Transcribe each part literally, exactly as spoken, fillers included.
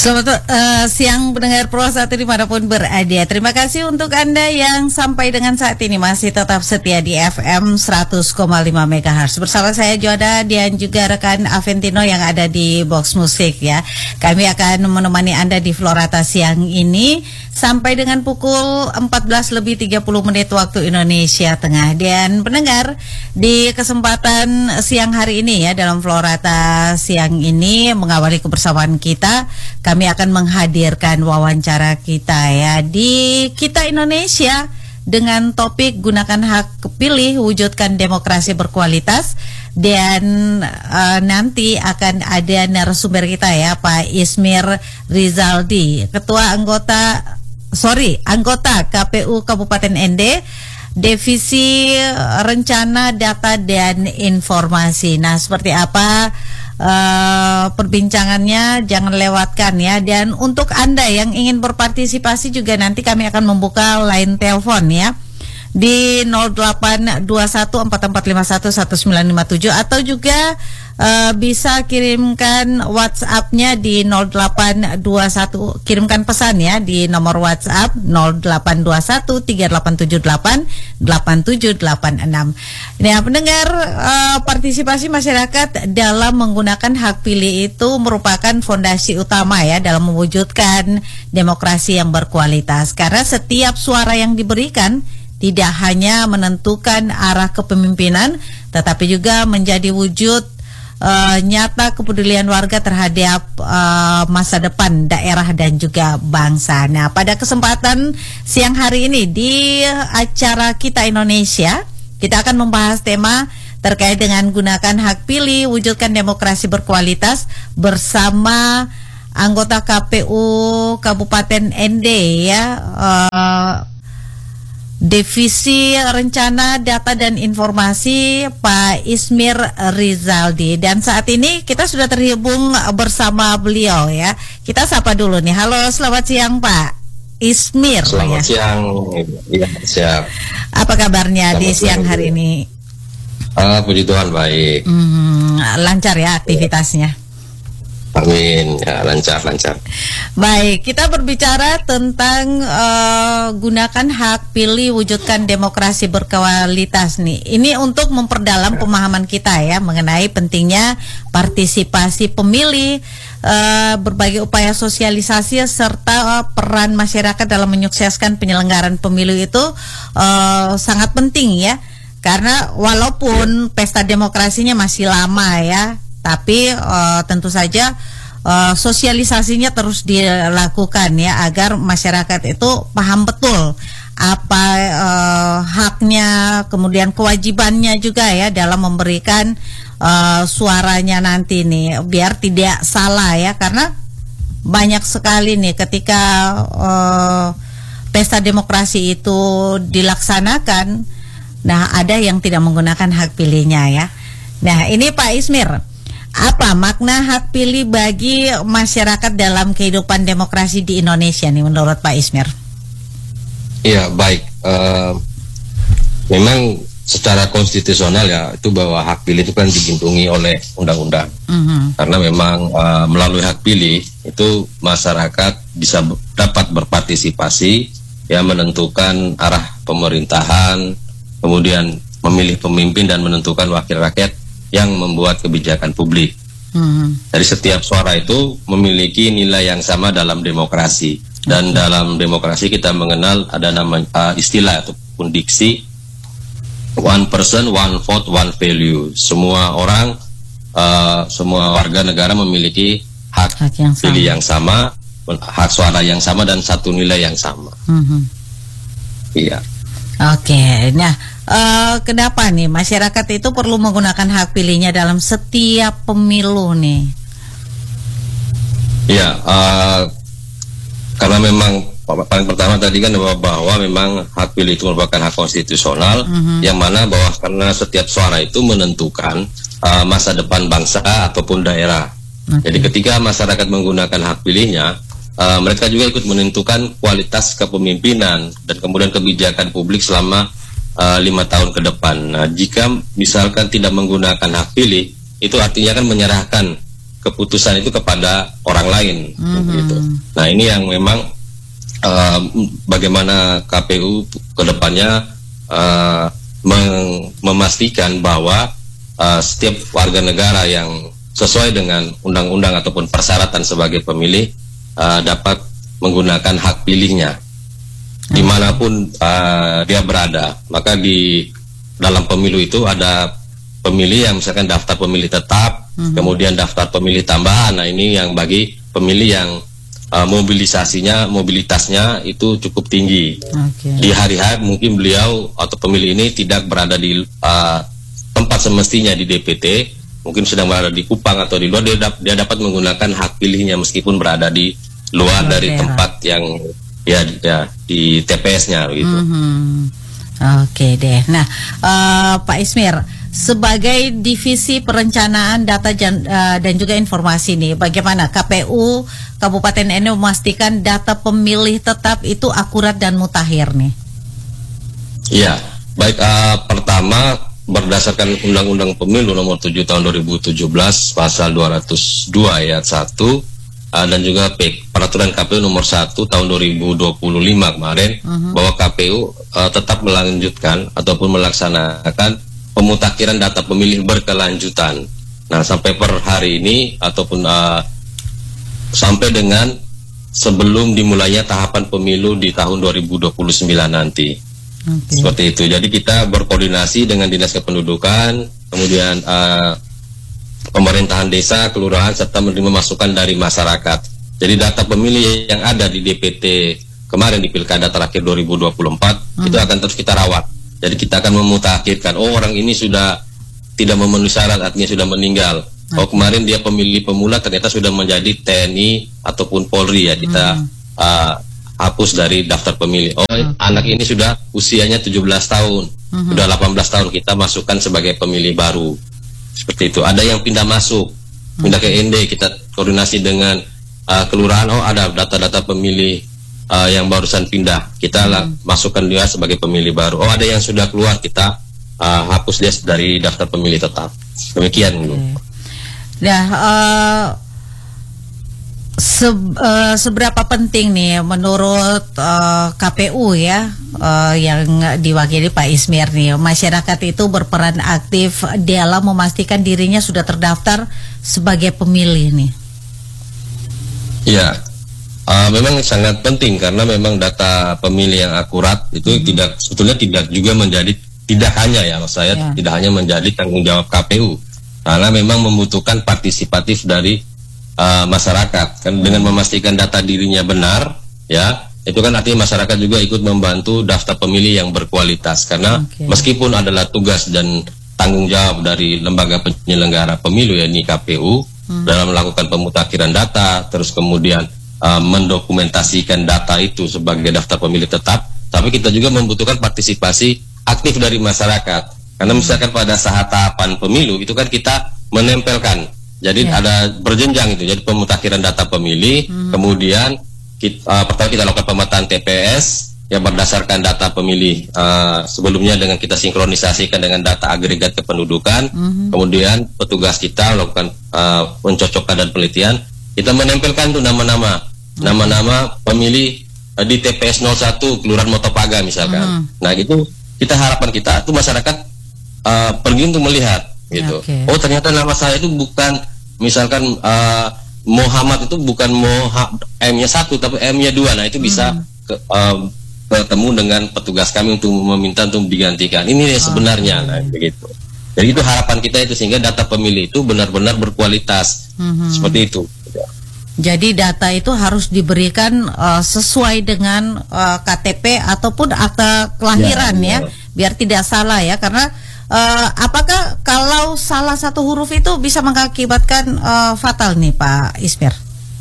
Selamat uh, siang pendengar Pro satu dimanapun berada. Terima kasih untuk Anda yang sampai dengan saat ini masih tetap setia di F M seratus koma lima megahertz. Bersama saya Joda dan juga rekan Aventino yang ada di Box Musik ya. Kami akan menemani Anda di Florata siang ini sampai dengan pukul empat belas lebih tiga puluh menit waktu Indonesia Tengah. Dan pendengar, di kesempatan siang hari ini ya, dalam Florata siang ini mengawali kebersamaan kita, kami akan menghadirkan wawancara kita ya di Kita Indonesia dengan topik gunakan hak pilih wujudkan demokrasi berkualitas. Dan uh, nanti akan ada narasumber kita ya, Pak Ismir Rizaldi, ketua anggota sorry anggota K P U Kabupaten N D, Divisi Rencana Data dan Informasi. Nah, seperti apa Uh, perbincangannya, jangan lewatkan ya. Dan untuk Anda yang ingin berpartisipasi juga, nanti kami akan membuka line telepon ya di nol delapan dua satu empat empat lima satu satu sembilan lima tujuh, atau juga uh, bisa kirimkan WhatsApp-nya di nol delapan dua satu, kirimkan pesan ya di nomor WhatsApp nol delapan dua satu tiga delapan tujuh delapan delapan tujuh delapan enam. Nah, pendengar, uh, partisipasi masyarakat dalam menggunakan hak pilih itu merupakan fondasi utama ya dalam mewujudkan demokrasi yang berkualitas, karena setiap suara yang diberikan tidak hanya menentukan arah kepemimpinan, tetapi juga menjadi wujud uh, nyata kepedulian warga terhadap uh, masa depan daerah dan juga bangsa. Nah, pada kesempatan siang hari ini di acara Kita Indonesia, kita akan membahas tema terkait dengan gunakan hak pilih, wujudkan demokrasi berkualitas bersama anggota K P U Kabupaten N D ya, uh, Divisi Rencana Data dan Informasi, Pak Ismir Rizaldi. Dan saat ini kita sudah terhubung bersama beliau ya. Kita sapa dulu nih. Halo, selamat siang Pak Ismir. Selamat ya. siang. Iya, siap. Apa kabarnya selamat di siang hari ini? Ah, puji Tuhan baik. Hmm, lancar ya aktivitasnya. Amin, ya lancar-lancar. Baik, kita berbicara tentang uh, gunakan hak pilih, wujudkan demokrasi berkualitas nih. Ini untuk memperdalam pemahaman kita ya mengenai pentingnya partisipasi pemilih, uh, berbagai upaya sosialisasi serta peran masyarakat dalam menyukseskan penyelenggaraan pemilu itu uh, sangat penting ya. Karena walaupun pesta demokrasinya masih lama ya, tapi uh, tentu saja uh, sosialisasinya terus dilakukan ya, agar masyarakat itu paham betul apa uh, haknya, kemudian kewajibannya juga ya dalam memberikan uh, suaranya nanti nih, biar tidak salah ya. Karena banyak sekali nih ketika uh, pesta demokrasi itu dilaksanakan, nah ada yang tidak menggunakan hak pilihnya ya. Nah, ini Pak Ismir, apa makna hak pilih bagi masyarakat dalam kehidupan demokrasi di Indonesia nih menurut Pak Ismir? Iya, baik. Uh, memang secara konstitusional ya, itu bahwa hak pilih itu kan dilindungi oleh undang-undang. Mm-hmm. Karena memang uh, melalui hak pilih itu masyarakat bisa b- dapat berpartisipasi ya, menentukan arah pemerintahan, kemudian memilih pemimpin dan menentukan wakil rakyat yang membuat kebijakan publik. Hmm. Dari setiap suara itu memiliki nilai yang sama dalam demokrasi. Dan hmm. dalam demokrasi kita mengenal ada nama uh, istilah ataupun diksi one person, one vote, one value. Semua orang, uh, semua warga negara memiliki hak, hak yang pilih sama. yang sama, hak suara yang sama, dan satu nilai yang sama. Hmm. Iya. Oke, nah uh, kenapa nih masyarakat itu perlu menggunakan hak pilihnya dalam setiap pemilu nih? Ya, uh, karena memang paling pertama tadi kan bahwa, bahwa memang hak pilih itu merupakan hak konstitusional, mm-hmm. yang mana bahwa karena setiap suara itu menentukan uh, masa depan bangsa ataupun daerah. Okay. Jadi ketika masyarakat menggunakan hak pilihnya, Uh, mereka juga ikut menentukan kualitas kepemimpinan dan kemudian kebijakan publik selama uh, lima tahun ke depan. Nah, jika misalkan tidak menggunakan hak pilih, itu artinya kan menyerahkan keputusan itu kepada orang lain, mm-hmm. gitu. Nah ini yang memang uh, bagaimana K P U kedepannya uh, mem- memastikan bahwa uh, setiap warga negara yang sesuai dengan undang-undang ataupun persyaratan sebagai pemilih uh, dapat menggunakan hak pilihnya dimanapun uh, dia berada. Maka di dalam pemilu itu ada pemilih yang misalkan daftar pemilih tetap, mm-hmm. kemudian daftar pemilih tambahan. Nah ini yang bagi pemilih yang uh, mobilisasinya, mobilitasnya itu cukup tinggi. Okay. Di hari H mungkin beliau atau pemilih ini tidak berada di uh, tempat semestinya di D P T, mungkin sedang berada di Kupang atau di luar, dia, dap- dia dapat menggunakan hak pilihnya meskipun berada di luar dari daerah. Tempat yang ya, ya di T P S-nya gitu. Mm-hmm. Oke deh. Nah, uh, Pak Ismir, sebagai divisi perencanaan data jan, uh, dan juga informasi nih, bagaimana K P U Kabupaten N U memastikan data pemilih tetap itu akurat dan mutakhir nih? Iya, baik. Uh, pertama berdasarkan Undang-Undang Pemilu Nomor tujuh Tahun dua ribu tujuh belas Pasal dua ratus dua Ayat satu. Uh, dan juga P, Peraturan K P U Nomor satu Tahun dua ribu dua puluh lima kemarin, uh-huh. bahwa K P U uh, tetap melanjutkan ataupun melaksanakan pemutakhiran data pemilih berkelanjutan. Nah sampai per hari ini ataupun uh, sampai dengan sebelum dimulainya tahapan pemilu di tahun dua ribu dua puluh sembilan nanti. Okay. Seperti itu. Jadi kita berkoordinasi dengan Dinas Kependudukan, kemudian uh, pemerintahan desa, kelurahan, serta menerima masukan dari masyarakat. Jadi data pemilih yang ada di D P T kemarin di Pilkada terakhir dua ribu dua puluh empat hmm. itu akan terus kita rawat. Jadi kita akan memutakhirkan, oh orang ini sudah tidak memenuhi syarat, artinya sudah meninggal. Hmm. Oh kemarin dia pemilih pemula, ternyata sudah menjadi T N I ataupun Polri, ya kita hmm. uh, hapus dari daftar pemilih. Oh hmm. anak ini sudah usianya tujuh belas tahun, hmm. sudah delapan belas tahun, kita masukkan sebagai pemilih baru. Seperti itu. Ada yang pindah masuk, pindah ke N D, kita koordinasi dengan uh, kelurahan. Oh ada data-data pemilih uh, yang barusan pindah, kita lah hmm. masukkan dia sebagai pemilih baru. Oh ada yang sudah keluar, kita uh, hapus dia dari daftar pemilih tetap. Demikian. Okay. Nah, uh, se uh, seberapa penting nih menurut uh, K P U ya, uh, yang diwakili Pak Ismir nih, masyarakat itu berperan aktif dalam memastikan dirinya sudah terdaftar sebagai pemilih nih? Ya, uh, memang sangat penting karena memang data pemilih yang akurat itu hmm. tidak sebetulnya tidak juga menjadi, tidak hanya ya mas saya ya. tidak hanya menjadi tanggung jawab K P U, karena memang membutuhkan partisipatif dari Uh, masyarakat kan, hmm. dengan memastikan data dirinya benar, ya itu kan artinya masyarakat juga ikut membantu daftar pemilih yang berkualitas, karena okay. meskipun adalah tugas dan tanggung jawab dari lembaga penyelenggara pemilu yakni K P U hmm. dalam melakukan pemutakhiran data, terus kemudian uh, mendokumentasikan data itu sebagai daftar pemilih tetap, tapi kita juga membutuhkan partisipasi aktif dari masyarakat, karena misalkan pada saat tahapan pemilu itu kan kita menempelkan. Jadi ya. ada berjenjang itu, jadi pemutakhiran data pemilih, hmm. kemudian kita, uh, pertama kita lakukan pemetaan T P S yang berdasarkan data pemilih uh, sebelumnya dengan kita sinkronisasikan dengan data agregat kependudukan, hmm. kemudian petugas kita lakukan uh, pencocokkan dan penelitian, kita menempelkan tuh nama-nama, hmm. nama-nama pemilih uh, di T P S nol satu Kelurahan Motopaga misalkan. Hmm. Nah itu kita harapan kita tuh masyarakat uh, pergi untuk melihat. Gitu. Okay. Oh ternyata nama saya itu bukan misalkan uh, Muhammad itu bukan Moha, M-nya satu tapi M-nya dua. Nah itu bisa hmm. ke, uh, bertemu dengan petugas kami untuk meminta untuk digantikan. Ini oh, sebenarnya, okay. nah begitu. Jadi itu harapan kita itu sehingga data pemilih itu benar-benar berkualitas hmm. seperti itu. Jadi data itu harus diberikan uh, sesuai dengan uh, K T P ataupun akta kelahiran ya, ya, ya, biar tidak salah ya, karena Uh, apakah kalau salah satu huruf itu bisa mengakibatkan uh, fatal nih Pak Ismir?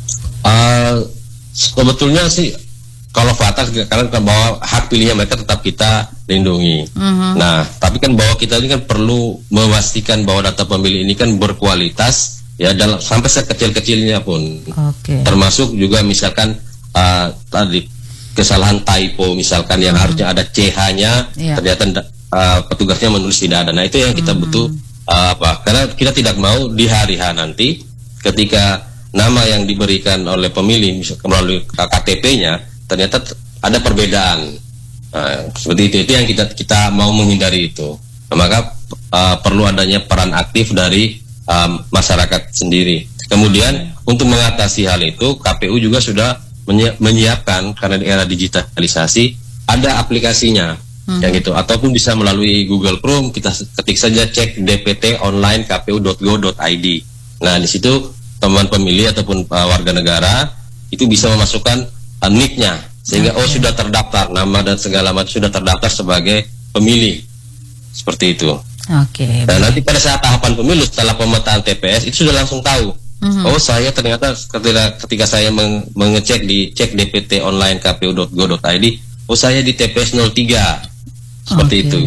Uh, sebetulnya sih kalau fatal karena bahwa hak pilihnya mereka tetap kita lindungi. Uh-huh. Nah, tapi kan bahwa kita ini kan perlu memastikan bahwa data pemilih ini kan berkualitas ya, dalam sampai sekecil-kecilnya pun. Okay. Termasuk juga misalkan uh, tadi kesalahan typo misalkan yang uh-huh. harusnya ada C H-nya yeah. ternyata Uh, petugasnya menulis tidak ada. Nah itu yang kita hmm. butuh uh, apa? Karena kita tidak mau di hari H nanti ketika nama yang diberikan oleh pemilih melalui K T P-nya ternyata ada perbedaan. Nah, seperti itu, itu yang kita kita mau menghindari itu. Nah, maka uh, perlu adanya peran aktif dari um, masyarakat sendiri. Kemudian untuk mengatasi hal itu, K P U juga sudah menyiapkan, karena di era digitalisasi ada aplikasinya, hmm. yang gitu, ataupun bisa melalui Google Chrome, kita ketik saja cek d p t online k p u dot go dot i d. Nah, di situ teman pemilih ataupun uh, warga negara itu bisa memasukkan uh, nick-nya, sehingga okay. oh sudah terdaftar, nama dan segala macam sudah terdaftar sebagai pemilih, seperti itu. Oke. Okay, dan nanti pada saat tahapan pemilu setelah pemetaan T P S itu sudah langsung tahu. Mm-hmm. Oh, saya ternyata ketika, ketika saya meng, mengecek di cek d p t online k p u dot go dot i d, oh saya di T P S nol tiga, seperti okay. itu.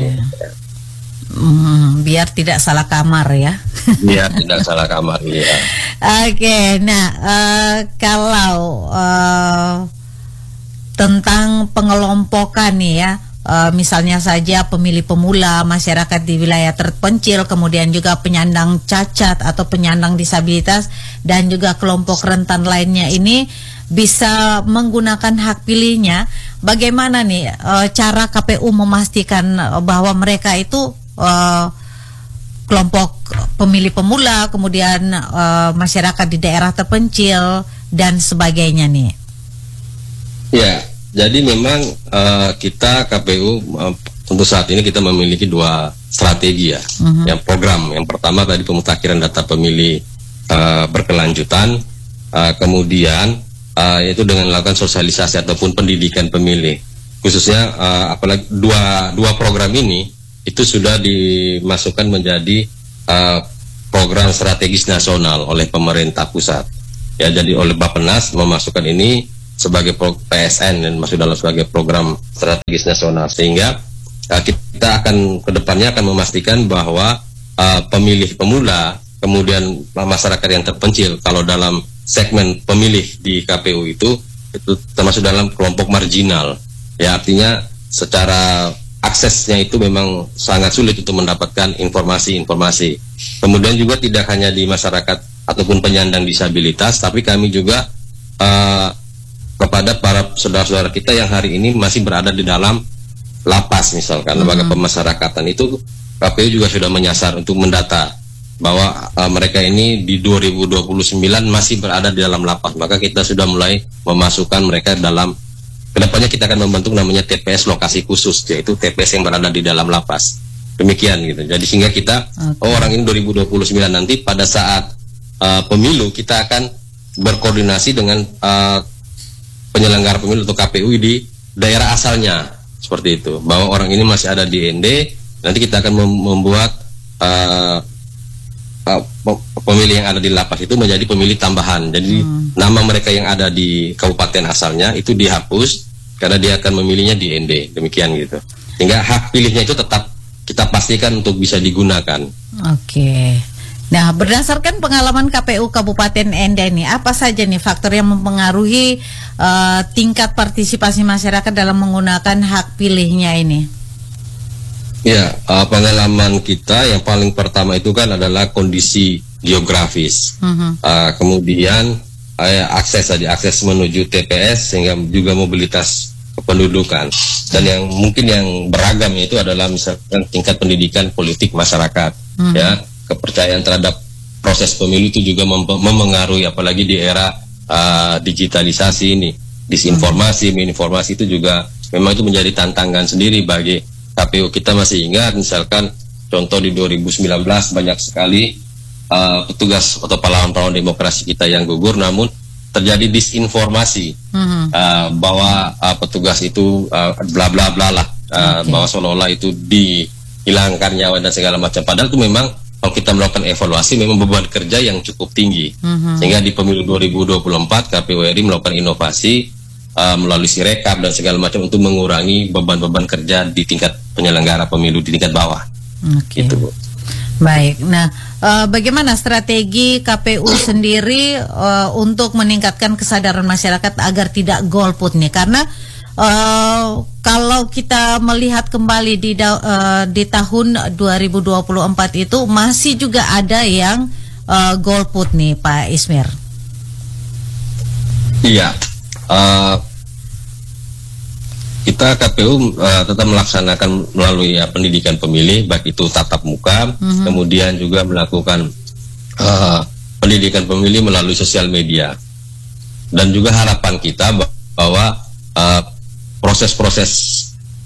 Hmm, biar tidak salah kamar ya. Biar tidak salah kamar ya. Oke, okay, nah uh, kalau uh, tentang pengelompokan nih ya. Uh, misalnya saja pemilih pemula, masyarakat di wilayah terpencil, kemudian juga penyandang cacat atau penyandang disabilitas, dan juga kelompok rentan lainnya ini bisa menggunakan hak pilihnya. Bagaimana nih uh, cara K P U memastikan uh, bahwa mereka itu uh, kelompok pemilih pemula, kemudian uh, masyarakat di daerah terpencil dan sebagainya nih? Ya. Jadi memang uh, kita K P U uh, untuk saat ini kita memiliki dua strategi ya. Uh-huh. Yang program yang pertama tadi pemutakhiran data pemilih uh, berkelanjutan, uh, kemudian uh, yaitu dengan melakukan sosialisasi ataupun pendidikan pemilih. Khususnya uh, apalagi dua dua program ini itu sudah dimasukkan menjadi uh, program strategis nasional oleh pemerintah pusat. Ya, jadi oleh Bappenas memasukkan ini sebagai P S N dan masuk dalam sebagai program strategis nasional, sehingga uh, kita akan kedepannya akan memastikan bahwa uh, pemilih pemula, kemudian masyarakat yang terpencil, kalau dalam segmen pemilih di K P U itu itu termasuk dalam kelompok marginal, ya, artinya secara aksesnya itu memang sangat sulit untuk mendapatkan informasi-informasi. Kemudian juga tidak hanya di masyarakat ataupun penyandang disabilitas, tapi kami juga uh, kepada para saudara-saudara kita yang hari ini masih berada di dalam lapas, misalkan lembaga mm-hmm. pemasyarakatan, itu K P U juga sudah menyasar untuk mendata bahwa uh, mereka ini di dua ribu dua puluh sembilan masih berada di dalam lapas. Maka kita sudah mulai memasukkan mereka dalam, kedepannya kita akan membentuk namanya T P S lokasi khusus, yaitu T P S yang berada di dalam lapas. Demikian gitu. Jadi sehingga kita okay. oh, orang ini dua ribu dua puluh sembilan nanti pada saat uh, pemilu kita akan berkoordinasi dengan uh, penyelenggara pemilu atau K P U di daerah asalnya, seperti itu, bahwa orang ini masih ada di N D, nanti kita akan mem membuat uh, uh, pemilih yang ada di lapas itu menjadi pemilih tambahan. Jadi hmm. nama mereka yang ada di kabupaten asalnya itu dihapus karena dia akan memilihnya di N D, demikian gitu. Sehingga hak pilihnya itu tetap kita pastikan untuk bisa digunakan. Oke. Okay. Nah, berdasarkan pengalaman K P U Kabupaten N D ini, apa saja nih faktor yang mempengaruhi uh, tingkat partisipasi masyarakat dalam menggunakan hak pilihnya ini? Ya, uh, pengalaman kita yang paling pertama itu kan adalah kondisi geografis. Uh-huh. uh, kemudian uh, akses tadi, akses menuju T P S, sehingga juga mobilitas kependudukan. Dan yang mungkin yang beragam itu adalah misalkan tingkat pendidikan politik masyarakat, uh-huh. ya. Kepercayaan terhadap proses pemilu itu juga mem memengaruhi, apalagi di era uh, digitalisasi ini, disinformasi, misinformasi itu juga memang itu menjadi tantangan sendiri bagi K P U. Kita masih ingat misalkan contoh di dua ribu sembilan belas banyak sekali uh, petugas atau pahlawan-pahlawan demokrasi kita yang gugur, namun terjadi disinformasi mm-hmm. uh, bahwa uh, petugas itu uh, bla bla bla lah, uh, okay. bahwa seolah-olah itu dihilangkan nyawa dan segala macam, padahal itu memang kalau kita melakukan evaluasi memang beban kerja yang cukup tinggi. Mm-hmm. Sehingga di pemilu dua ribu dua puluh empat K P U R I melakukan inovasi uh, melalui Sirekap dan segala macam untuk mengurangi beban-beban kerja di tingkat penyelenggara pemilu di tingkat bawah. Oke. Okay. Gitu. Baik. Nah, uh, bagaimana strategi K P U sendiri uh, untuk meningkatkan kesadaran masyarakat agar tidak golput nih? Karena Uh, kalau kita melihat kembali di, uh, di tahun dua ribu dua puluh empat itu masih juga ada yang uh, golput nih Pak Ismir? Iya, uh, kita K P U uh, tetap melaksanakan melalui ya, pendidikan pemilih, baik itu tatap muka, mm-hmm. kemudian juga melakukan uh, pendidikan pemilih melalui sosial media. Dan juga harapan kita bahwa uh, proses-proses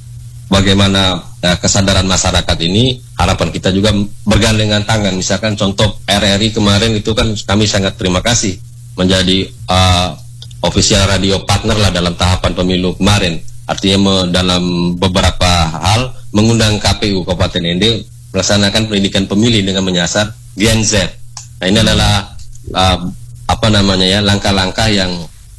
bagaimana uh, kesadaran masyarakat ini, harapan kita juga bergandengan tangan. Misalkan contoh R R I kemarin itu kan kami sangat terima kasih menjadi uh, official radio partner lah dalam tahapan pemilu kemarin. Artinya me, dalam beberapa hal mengundang K P U Kabupaten N D melaksanakan pendidikan pemilih dengan menyasar Gen Z. Nah ini adalah uh, apa namanya ya langkah-langkah yang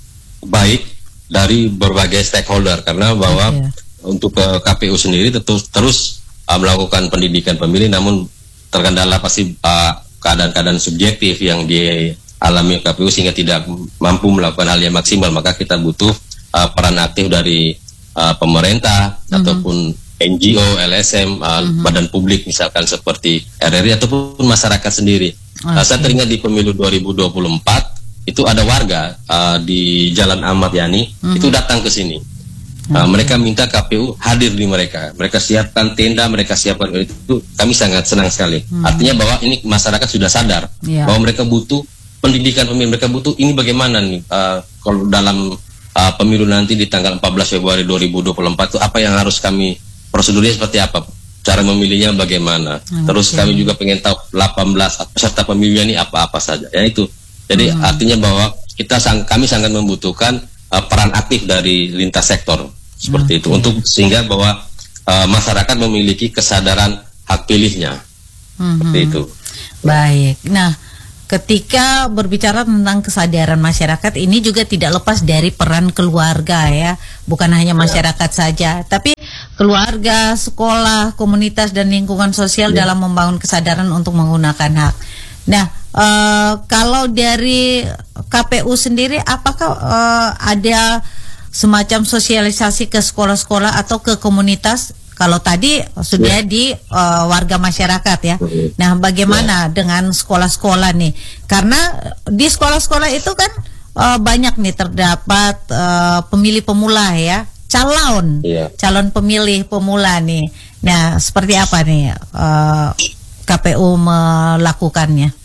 baik dari berbagai stakeholder, karena bahwa okay. untuk uh, K P U sendiri terus terus uh, melakukan pendidikan pemilih, namun terkendala pasti uh, keadaan-keadaan subjektif yang dialami K P U sehingga tidak mampu melakukan hal yang maksimal. Maka kita butuh uh, peran aktif dari uh, pemerintah mm-hmm. ataupun N G O, L S M, uh, mm-hmm. badan publik misalkan seperti R R I ataupun masyarakat sendiri. Okay. Uh, saya teringat di pemilu dua ribu dua puluh empat itu ada warga uh, di Jalan Ahmad Yani mm-hmm. itu datang ke sini. Uh, okay. Mereka minta K P U hadir di mereka. Mereka siapkan tenda, mereka siapkan itu. Kami sangat senang sekali. Hmm. Artinya bahwa ini masyarakat sudah sadar yeah. bahwa mereka butuh pendidikan pemilih. Mereka butuh ini bagaimana nih uh, kalau dalam uh, pemilu nanti di tanggal empat belas Februari dua ribu dua puluh empat itu apa yang harus kami prosedurnya seperti apa, cara memilihnya bagaimana. Okay. Terus kami juga pengen tahu delapan belas peserta pemilihnya ini apa-apa saja. Ya itu. Jadi hmm. artinya bahwa kita sang, kami sangat membutuhkan uh, peran aktif dari lintas sektor seperti okay. itu untuk sehingga bahwa uh, masyarakat memiliki kesadaran hak pilihnya. Hmm. Seperti itu. Baik. Nah, ketika berbicara tentang kesadaran masyarakat ini juga tidak lepas dari peran keluarga ya, bukan hanya masyarakat ya. saja, tapi keluarga, sekolah, komunitas dan lingkungan sosial ya. dalam membangun kesadaran untuk menggunakan hak. Nah, uh, kalau dari K P U sendiri, apakah uh, ada semacam sosialisasi ke sekolah-sekolah atau ke komunitas? Kalau tadi sudah ya. di uh, warga masyarakat ya. Nah, bagaimana ya. dengan sekolah-sekolah nih? Karena di sekolah-sekolah itu kan uh, banyak nih terdapat uh, pemilih pemula ya, calon, ya. calon pemilih pemula nih. Nah, seperti apa nih uh, K P U melakukannya?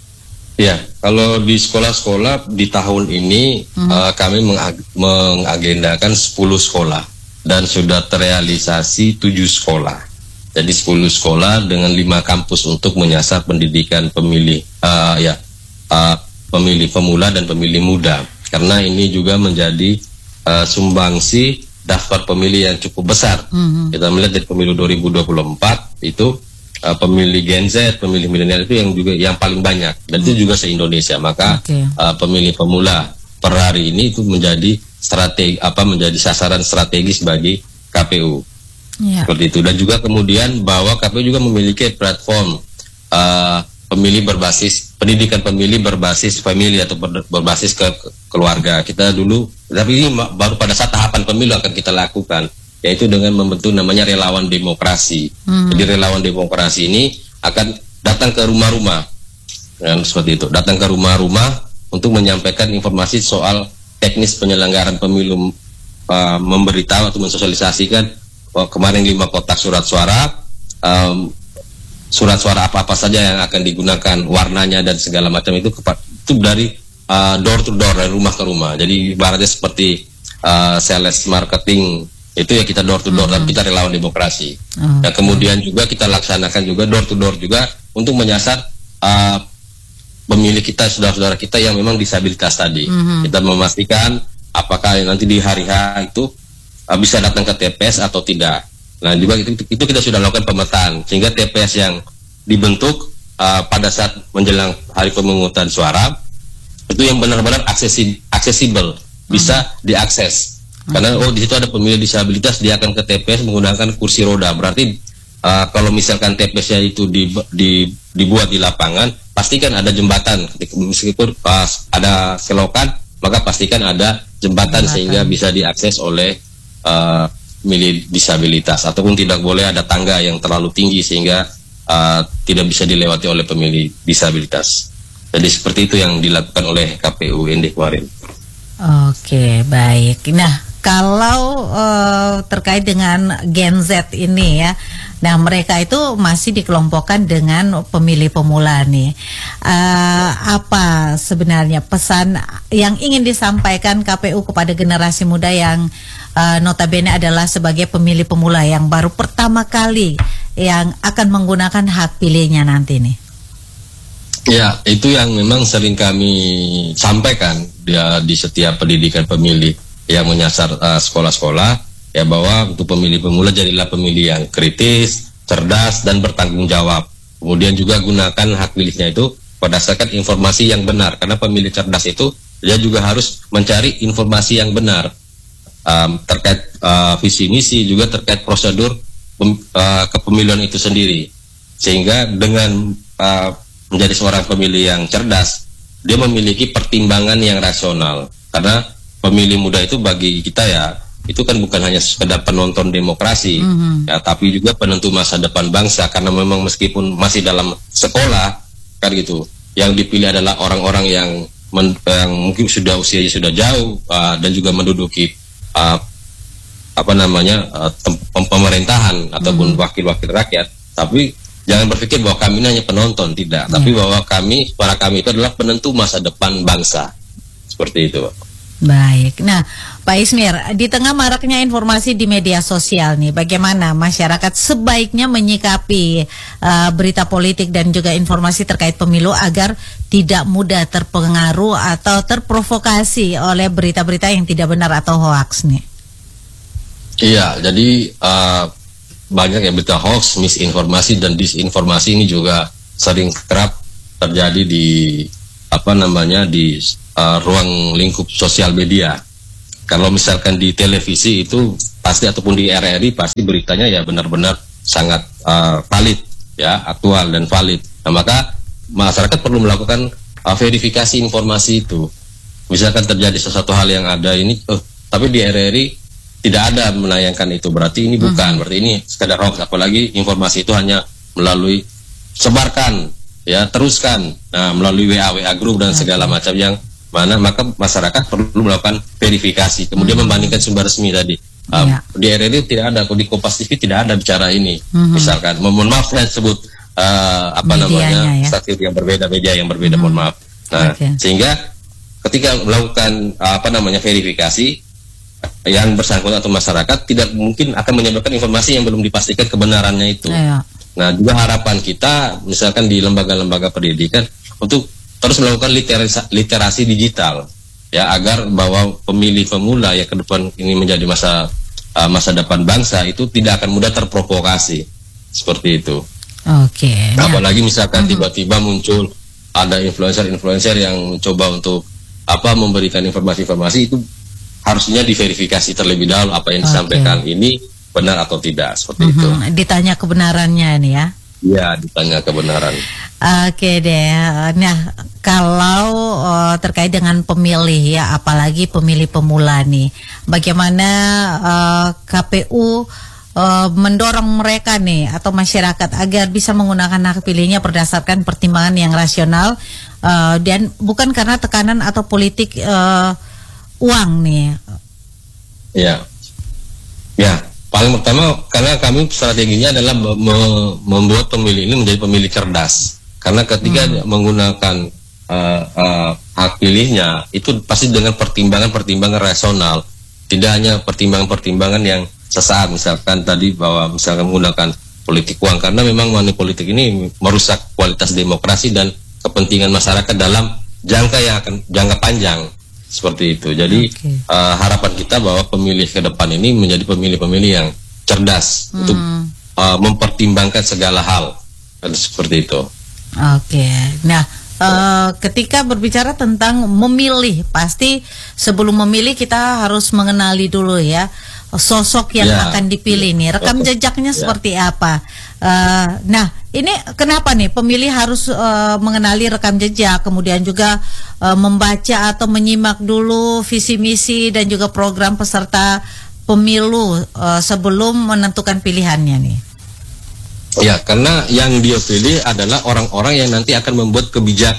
Ya, kalau di sekolah-sekolah di tahun ini mm-hmm. uh, kami mengag- mengagendakan sepuluh sekolah dan sudah terrealisasi tujuh sekolah. Jadi sepuluh sekolah dengan lima kampus untuk menyasar pendidikan pemilih uh, ya uh, pemilih pemula dan pemilih muda. Karena ini juga menjadi uh, sumbangsi daftar pemilih yang cukup besar. Mm-hmm. Kita melihat dari pemilu dua ribu dua puluh empat itu Uh, pemilih Gen Z, pemilih milenial itu yang juga yang paling banyak dan hmm. itu juga se-Indonesia. Maka okay. uh, pemilih pemula per hari ini itu menjadi strategi apa menjadi sasaran strategis bagi K P U. Yeah. Seperti itu. Dan juga kemudian bahwa K P U juga memiliki platform uh, pemilih berbasis pendidikan pemilih berbasis family atau ber, berbasis ke, ke keluarga. Kita dulu, tapi ini baru pada saat tahapan pemilu akan kita lakukan, yaitu dengan membentuk namanya relawan demokrasi. Hmm. Jadi relawan demokrasi ini akan datang ke rumah-rumah, dan seperti itu, datang ke rumah-rumah untuk menyampaikan informasi soal teknis penyelenggaraan pemilu, uh, memberitahu atau mensosialisasikan oh, kemarin lima kotak surat suara, um, surat suara apa-apa saja yang akan digunakan, warnanya dan segala macam itu, itu dari uh, door to door, dari rumah ke rumah. Jadi ibaratnya seperti uh, sales marketing. Itu ya kita door to door, mm-hmm. dan kita relawan demokrasi. Oh, dan kemudian okay. juga kita laksanakan juga door to door juga untuk menyasar uh, pemilih kita, saudara-saudara kita yang memang disabilitas tadi. Mm-hmm. Kita memastikan apakah nanti di hari H itu uh, bisa datang ke T P S atau tidak. Nah juga itu, itu kita sudah lakukan pemetaan sehingga T P S yang dibentuk uh, pada saat menjelang hari pemungutan suara itu yang benar-benar aksesibel, bisa mm-hmm. diakses. Karena oh di situ ada pemilih disabilitas, dia akan ke T P S menggunakan kursi roda. Berarti uh, kalau misalkan T P S-nya itu di, di, dibuat di lapangan, pastikan ada jembatan. Meskipun uh, ada selokan, maka pastikan ada jembatan, jembatan. sehingga bisa diakses oleh uh, pemilih disabilitas. Ataupun tidak boleh ada tangga yang terlalu tinggi sehingga uh, tidak bisa dilewati oleh pemilih disabilitas. Jadi seperti itu yang dilakukan oleh K P U N D kemarin. Oke, baik. Nah, kalau uh, terkait dengan Gen Z ini ya, nah mereka itu masih dikelompokkan dengan pemilih pemula nih. Uh, apa sebenarnya pesan yang ingin disampaikan K P U kepada generasi muda yang uh, notabene adalah sebagai pemilih pemula yang baru pertama kali yang akan menggunakan hak pilihnya nanti nih? Ya, itu yang memang sering kami sampaikan ya, di setiap pendidikan pemilih yang menyasar uh, sekolah-sekolah, ya bahwa untuk pemilih pemula jadilah pemilih yang kritis, cerdas, dan bertanggung jawab. Kemudian juga gunakan hak pilihnya itu berdasarkan informasi yang benar, karena pemilih cerdas itu dia juga harus mencari informasi yang benar um, terkait uh, visi misi, juga terkait prosedur pem, uh, kepemilihan itu sendiri. Sehingga dengan uh, menjadi seorang pemilih yang cerdas, dia memiliki pertimbangan yang rasional. Karena pemilih muda itu bagi kita ya, itu kan bukan hanya sekedar penonton demokrasi, mm-hmm. ya, tapi juga penentu masa depan bangsa. Karena memang meskipun masih dalam sekolah, kan gitu, yang dipilih adalah orang-orang yang, men, yang mungkin sudah usianya sudah jauh uh, dan juga menduduki uh, apa namanya uh, pemerintahan ataupun mm-hmm. wakil-wakil rakyat. Tapi jangan berpikir bahwa kami ini hanya penonton, tidak. Ya. Tapi bahwa kami, para kami itu adalah penentu masa depan bangsa. Seperti itu, Pak. Baik. Nah, Pak Ismir, di tengah maraknya informasi di media sosial nih, bagaimana masyarakat sebaiknya menyikapi uh, berita politik dan juga informasi terkait pemilu agar tidak mudah terpengaruh atau terprovokasi oleh berita-berita yang tidak benar atau hoax nih? Iya, jadi uh, banyak yang berita hoax, misinformasi dan disinformasi ini juga sering kerap terjadi di apa namanya di uh, ruang lingkup sosial media. Kalau misalkan di televisi itu pasti ataupun di R R I pasti beritanya ya benar-benar sangat uh, valid ya, aktual dan valid. Nah, maka masyarakat perlu melakukan uh, verifikasi informasi itu. Misalkan terjadi sesuatu hal yang ada ini, oh, tapi di R R I tidak ada menayangkan itu, berarti ini bukan, hmm. berarti ini sekadar hoax. Apalagi informasi itu hanya melalui sebarkan, ya teruskan, nah melalui W A W A grup dan segala macam yang mana, maka masyarakat perlu melakukan verifikasi, kemudian hmm. membandingkan sumber resmi tadi. Um, ya. Di R R I tidak ada, di Kompas T V tidak ada bicara ini, hmm. misalkan, mohon maaf saya sebut uh, apa Medianya, namanya, ya? Stasiun yang berbeda, media yang berbeda, hmm. mohon maaf. Nah, okay. sehingga ketika melakukan uh, apa namanya verifikasi, yang bersangkutan atau masyarakat tidak mungkin akan menyebarkan informasi yang belum dipastikan kebenarannya itu. Ya. Nah, juga harapan kita misalkan di lembaga-lembaga pendidikan untuk terus melakukan literasi, literasi digital, ya agar bahwa pemilih pemula ya ke depan ini menjadi masa uh, masa depan bangsa itu tidak akan mudah terprovokasi seperti itu. Oke. Okay. Nah, apalagi misalkan uh-huh. tiba-tiba muncul ada influencer-influencer yang mencoba untuk apa memberikan informasi-informasi itu harusnya diverifikasi terlebih dahulu apa yang disampaikan okay. ini benar atau tidak, seperti mm-hmm. itu. Ditanya kebenarannya nih ya? Iya, ditanya kebenaran. Oke okay deh. Nah, kalau uh, terkait dengan pemilih ya, apalagi pemilih pemula nih, bagaimana uh, K P U uh, mendorong mereka nih atau masyarakat agar bisa menggunakan hak pilihnya berdasarkan pertimbangan yang rasional uh, dan bukan karena tekanan atau politik uh, uang nih. Ya, ya. Paling pertama karena kami strateginya adalah me- membuat pemilih ini menjadi pemilih cerdas. Karena ketika hmm. menggunakan uh, uh, hak pilihnya itu pasti dengan pertimbangan-pertimbangan rasional, tidak hanya pertimbangan-pertimbangan yang sesaat. Misalkan tadi bahwa misalkan menggunakan politik uang, karena memang money politik ini merusak kualitas demokrasi dan kepentingan masyarakat dalam jangka yang akan jangka panjang. Seperti itu. Jadi okay. uh, harapan kita bahwa pemilih ke depan ini menjadi pemilih-pemilih yang cerdas hmm. untuk uh, mempertimbangkan segala hal. Dan seperti itu. Oke. Okay. Nah, uh, ketika berbicara tentang memilih, pasti sebelum memilih kita harus mengenali dulu ya sosok yang ya. akan dipilih nih. Rekam jejaknya ya. seperti apa? Uh, nah, ini kenapa nih pemilih harus uh, mengenali rekam jejak, kemudian juga uh, membaca atau menyimak dulu visi misi dan juga program peserta pemilu uh, sebelum menentukan pilihannya nih? Ya, karena yang dia pilih adalah orang-orang yang nanti akan membuat kebijakan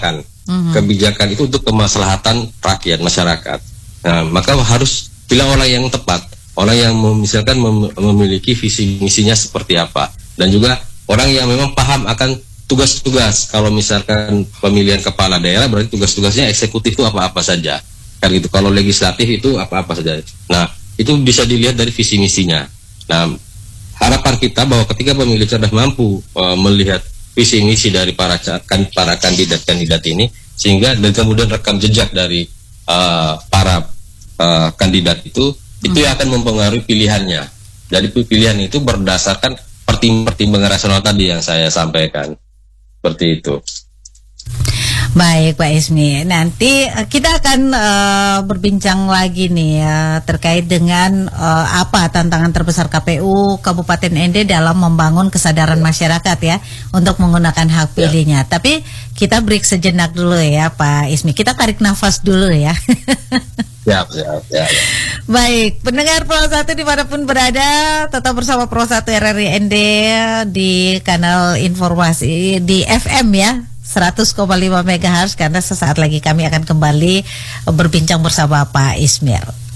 mm-hmm. kebijakan itu untuk kemaslahatan rakyat masyarakat. Nah, maka harus pilih orang yang tepat, orang yang misalkan mem- memiliki visi misinya seperti apa, dan juga orang yang memang paham akan tugas-tugas. Kalau misalkan pemilihan kepala daerah berarti tugas-tugasnya eksekutif itu apa-apa saja, kan gitu. Kalau legislatif itu apa-apa saja. Nah, itu bisa dilihat dari visi misinya. Nah, harapan kita bahwa ketika pemilih cerdas mampu uh, melihat visi misi dari para kan, para kandidat-kandidat ini, sehingga dan kemudian rekam jejak dari uh, para uh, kandidat itu, hmm. itu yang akan mempengaruhi pilihannya. Dari pilihan itu berdasarkan pertimbangan rasional tadi yang saya sampaikan, seperti itu. Baik Pak Ismi, nanti kita akan uh, berbincang lagi nih uh, terkait dengan uh, apa tantangan terbesar K P U Kabupaten N D dalam membangun kesadaran masyarakat ya untuk menggunakan hak pilihnya. Ya. Tapi kita break sejenak dulu ya Pak Ismi, kita tarik nafas dulu ya. Ya, ya, ya, ya. Baik, pendengar Pro satu dimanapun berada, tetap bersama Pro satu R R I N D di kanal informasi di F M ya, seratus koma lima megahertz, karena sesaat lagi kami akan kembali berbincang bersama Pak Ismir.